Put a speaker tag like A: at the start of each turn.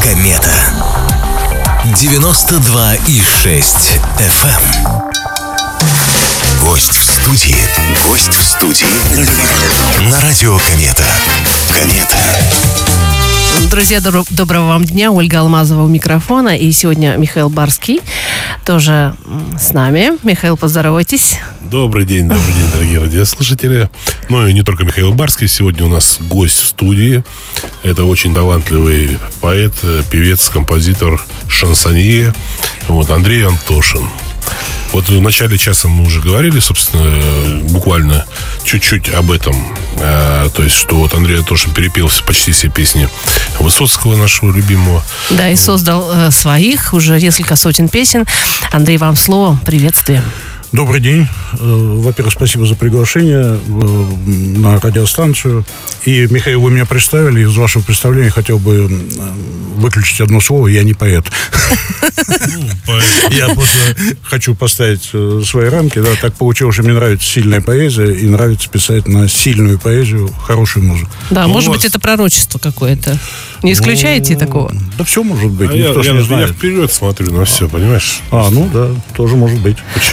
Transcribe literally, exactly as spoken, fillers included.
A: Комета. девяносто два и шесть эф эм. Гость в студии. Гость в студии. На радио Комета. Комета.
B: Друзья, доб- доброго вам дня. Ольга Алмазова у микрофона. И сегодня Михаил Барский тоже с нами. Михаил, поздоровайтесь.
C: Добрый день, добрый день, дорогие радиослушатели. Ну и не только Михаил Барский. Сегодня у нас гость в студии. Это очень талантливый поэт, певец, композитор, шансонье. Вот, Андрей Антошин. Вот в начале часа мы уже говорили, собственно, буквально чуть-чуть об этом. А, то есть, что вот Андрей Антошин перепел почти все песни Высоцкого, нашего любимого.
B: Да, и создал э, своих уже несколько сотен песен. Андрей, вам слово. Приветствие.
D: Добрый день. Во-первых, спасибо за приглашение на радиостанцию. И, Михаил, вы меня представили. Из вашего представления хотел бы выключить одно слово. Я не поэт. Я просто хочу поставить свои рамки. Да, так получилось, что мне нравится сильная поэзия и нравится писать на сильную поэзию хорошую музыку.
B: Да, может быть, это пророчество какое-то. Не исключаете такого?
D: Да все может быть.
C: А я, я, я вперед смотрю на все, понимаешь?
D: А, ну да, тоже может быть.